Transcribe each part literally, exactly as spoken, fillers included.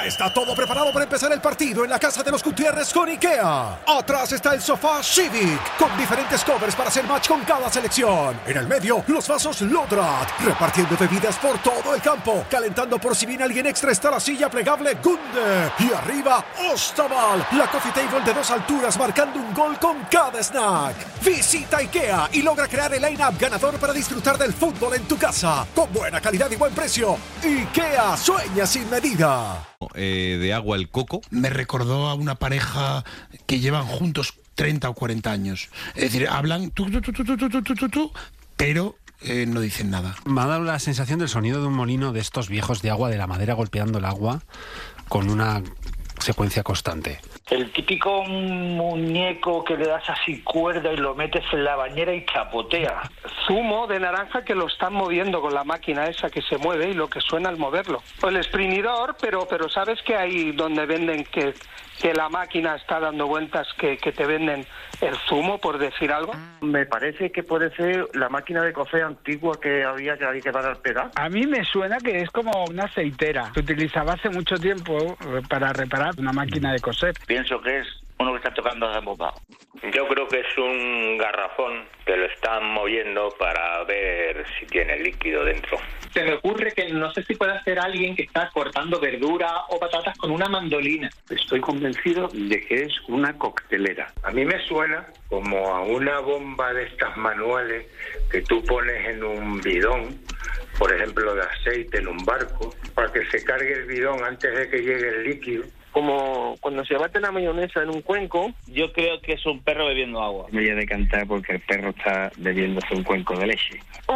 Ya está todo preparado para empezar el partido en la casa de los Gutiérrez con IKEA. Atrás está el sofá Civic, con diferentes covers para hacer match con cada selección. En el medio, los vasos Lodrat, repartiendo bebidas por todo el campo. Calentando por si viene alguien extra está la silla plegable Gunde. Y arriba, Ostaval, la coffee table de dos alturas marcando un gol con cada snack. Visita IKEA y logra crear el line-up ganador para disfrutar del fútbol en tu casa. Con buena calidad y buen precio. IKEA, sueña sin medida. Eh, de agua el coco. Me recordó a una pareja que llevan juntos treinta o cuarenta años. Es decir, hablan tú, tú, tú, tú, tú, tú, tú, tú, tú, pero eh, no dicen nada. Me ha dado la sensación del sonido de un molino de estos viejos de agua, de la madera golpeando el agua con una secuencia constante. El típico muñeco que le das así cuerda y lo metes en la bañera y chapotea. Zumo de naranja que lo están moviendo con la máquina esa que se mueve y lo que suena al moverlo. O el exprimidor, pero pero sabes que hay donde venden que, que la máquina está dando vueltas, que, que te venden el zumo, por decir algo. Me parece que puede ser la máquina de coser antigua que había que había que dar al pedal. A mí me suena que es como una aceitera. Se utilizaba hace mucho tiempo para reparar una máquina de coser. Pienso que es uno que está tocando a bombao. Yo creo que es un garrafón que lo están moviendo para ver si tiene líquido dentro. Se me ocurre que no sé si puede ser alguien que está cortando verdura o patatas con una mandolina. Estoy convencido de que es una coctelera. A mí me suena como a una bomba de estas manuales que tú pones en un bidón, por ejemplo de aceite en un barco, para que se cargue el bidón antes de que llegue el líquido. Como cuando se bate la mayonesa en un cuenco. Yo creo que es un perro bebiendo agua. Me voy a decantar porque el perro está bebiéndose un cuenco de leche.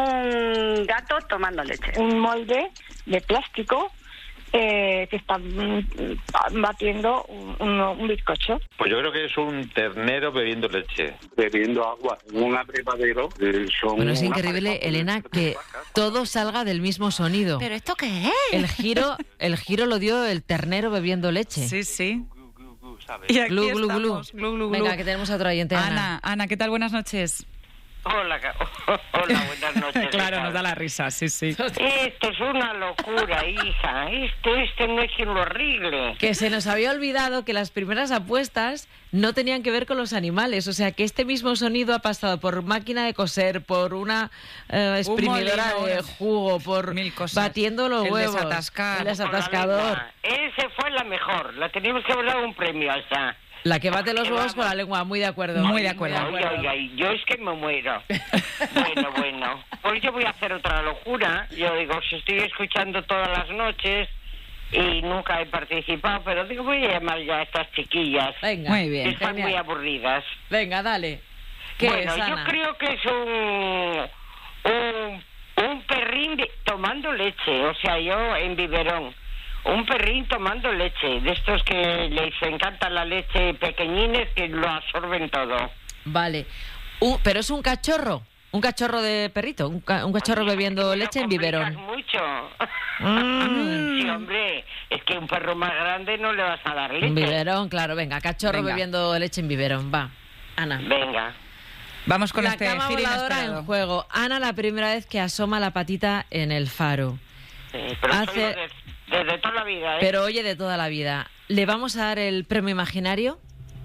Un gato tomando leche. Un molde de plástico eh, que está batiendo un, un, un bizcocho. Pues yo creo que es un ternero bebiendo leche. Bebiendo agua en un abrevadero. Son bueno, es increíble, Elena, que todo salga del mismo sonido. ¿Pero esto qué es? El giro, el giro lo dio el ternero bebiendo leche. Sí, sí. Y aquí glu, glu, glu. Glu, glu, glu. Venga, que tenemos a otro oyente, Ana. Ana, Ana, ¿qué tal? Buenas noches. Hola, hola, buenas noches. Claro, nos da la risa, sí, sí. Esto es una locura, hija. Esto, esto no es lo horrible. Que se nos había olvidado que las primeras apuestas no tenían que ver con los animales. O sea, que este mismo sonido ha pasado por máquina de coser, por una eh, exprimidora un molino, de jugo, por mil cosas. Batiendo los el huevos. Desatascar. El desatascador. Ese fue la mejor. La teníamos que haber dado un premio a esa. La que bate los huevos con la lengua, muy de acuerdo. Muy de acuerdo. Oiga, oiga, yo es que me muero. Bueno, bueno. Pues yo voy a hacer otra locura. Yo digo, si estoy escuchando todas las noches y nunca he participado, pero digo, voy a llamar ya a estas chiquillas. Venga, muy bien. Que están genial. muy aburridas. Venga, dale. ¿Qué bueno, es, Ana? yo creo que es un, un, un perrín de, tomando leche, o sea, yo en biberón. Un perrín tomando leche, de estos que les encanta la leche, pequeñines que lo absorben todo. Vale, uh, pero es un cachorro, un cachorro de perrito, un, ca- un cachorro Oye, bebiendo leche en biberón. Mucho. Mm. Sí, hombre, es que un perro más grande no le vas a dar leche. Un biberón, claro, venga, cachorro venga. bebiendo leche en biberón, va, Ana. Venga. Vamos con la este cama giro voladora inesperado. en juego. Ana, la primera vez que asoma la patita en el faro. Sí, pero Hace... desde, desde toda la vida, ¿eh? Pero oye, de toda la vida. ¿Le vamos a dar el premio imaginario?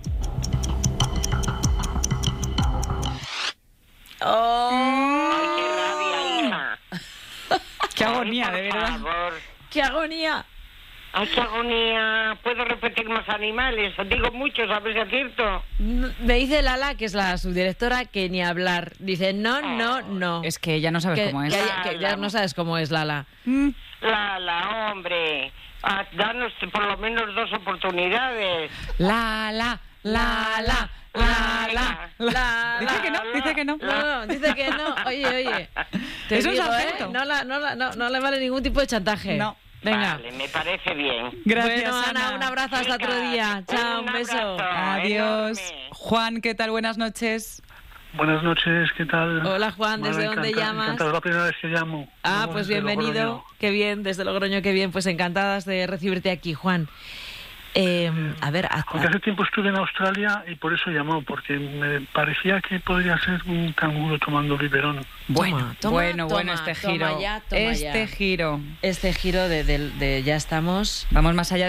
¡Oh! ¡Ay, qué rabia, hija! ¡Qué agonía, Ay, de verdad! Favor. ¡Qué agonía! ¡Ay, qué agonía! ¿Puedo repetir más animales? Digo muchos, a ver si acierto. Me dice Lala, que es la subdirectora, que ni hablar. Dice, no, no, no. Es que ya no sabes que, cómo es. Que, que ya no sabes cómo es, Lala. Mm. Lala, hombre. Ah, danos por lo menos dos oportunidades. Lala, Lala, Lala, Lala. Dice que no, dice que no. No, no, dice que no. Oye, oye. Te Es un digo, sargento. ¿eh? No, la, no, la, no, no le vale ningún tipo de chantaje. No. Venga. Vale, me parece bien. Gracias, bueno, Ana, Ana. un abrazo hasta Venga, otro día. Chao, un, un beso. abrazo. Adiós. Enorme. Juan, ¿qué tal? Buenas noches. Buenas noches, ¿qué tal? Hola, Juan, ¿desde bueno, dónde encanta, llamas? Encantado, es la primera vez que llamo. Ah, Llamo pues desde bienvenido. Logroño. Qué bien, desde Logroño, qué bien. Pues encantadas de recibirte aquí, Juan. Eh, a ver, a, Porque hace tiempo estuve en Australia y por eso llamó, porque me parecía que podría ser un canguro tomando biberón. Bueno, Toma, toma, bueno, toma, bueno, este toma giro. ya, toma este ya. giro. Este giro de, de, de ya estamos. Vamos más allá.